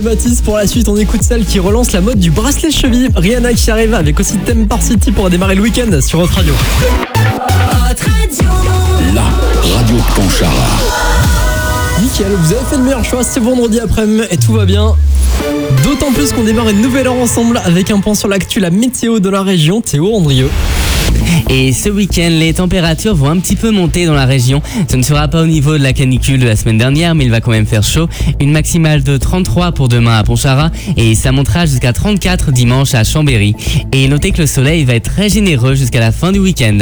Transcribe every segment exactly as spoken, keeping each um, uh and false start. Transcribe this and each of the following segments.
Baptiste, pour la suite, on écoute celle qui relance la mode du bracelet cheville. Rihanna qui arrive avec aussi Theme Park City pour démarrer le week-end sur votre radio. La radio de Pontcharra. Nickel, vous avez fait le meilleur choix, c'est vendredi après-midi et tout va bien. D'autant plus qu'on démarre une nouvelle heure ensemble avec un point sur l'actu, la météo de la région. Théo Andrieux. Et ce week-end, les températures vont un petit peu monter dans la région. Ce ne sera pas au niveau de la canicule de la semaine dernière, mais il va quand même faire chaud. Une maximale de trente-trois pour demain à Pontcharra et ça montera jusqu'à trente-quatre dimanche à Chambéry. Et notez que le soleil va être très généreux jusqu'à la fin du week-end.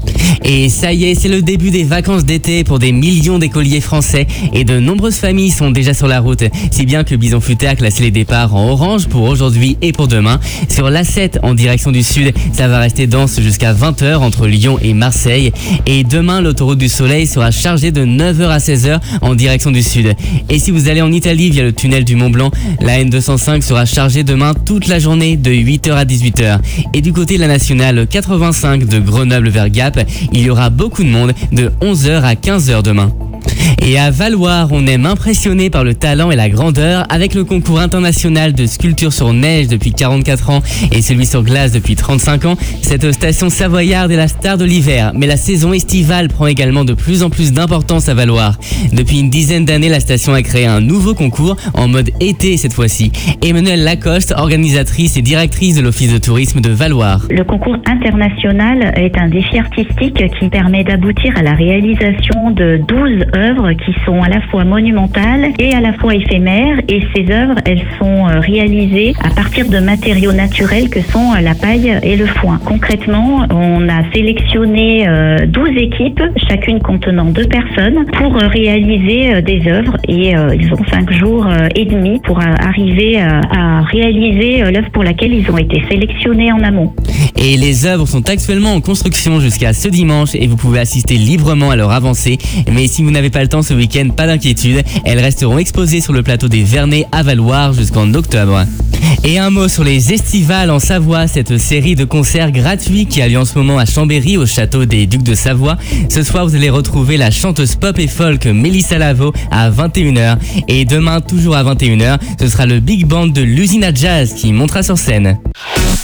Et ça y est, c'est le début des vacances d'été pour des millions d'écoliers français et de nombreuses familles sont déjà sur la route. Si bien que Bison Futé a classé les départs en orange pour aujourd'hui et pour demain. Sur l'A sept en direction du sud, ça va rester dense jusqu'à vingt heures entre Lyon et Marseille. Et demain, l'autoroute du soleil sera chargée de neuf heures à seize heures en direction du sud. Et si vous allez en Italie via le tunnel du Mont Blanc, la N deux cent cinq sera chargée demain toute la journée de huit heures à dix-huit heures. Et du côté de la nationale quatre-vingt-cinq de Grenoble vers Gap, il y aura beaucoup de monde de onze heures à quinze heures demain. Et à Valloire, on aime impressionner par le talent et la grandeur avec le concours international de sculpture sur neige depuis quarante-quatre ans et celui sur glace depuis trente-cinq ans. Cette station savoyarde est la star de l'hiver, mais la saison estivale prend également de plus en plus d'importance à Valloire. Depuis une dizaine d'années, la station a créé un nouveau concours en mode été cette fois-ci. Emmanuelle Lacoste, organisatrice et directrice de l'Office de tourisme de Valloire. Le concours international est un défi artistique qui permet d'aboutir à la réalisation de douze œuvres qui sont à la fois monumentales et à la fois éphémères, et ces œuvres, elles sont réalisées à partir de matériaux naturels que sont la paille et le foin. Concrètement, on a sélectionné douze équipes, chacune contenant deux personnes, pour réaliser des œuvres, et ils ont cinq jours et demi pour arriver à réaliser l'œuvre pour laquelle ils ont été sélectionnés en amont. Et les œuvres sont actuellement en construction jusqu'à ce dimanche et vous pouvez assister librement à leur avancée. Mais si vous n'avez pas le temps ce week-end, pas d'inquiétude, elles resteront exposées sur le plateau des Vernets à Valloire jusqu'en octobre. Et un mot sur les estivales en Savoie, cette série de concerts gratuits qui a lieu en ce moment à Chambéry au château des Ducs de Savoie. Ce soir, vous allez retrouver la chanteuse pop et folk Mélissa Lavo à vingt et une heures. Et demain, toujours à vingt et une heures, ce sera le Big Band de l'Usine à Jazz qui montera sur scène.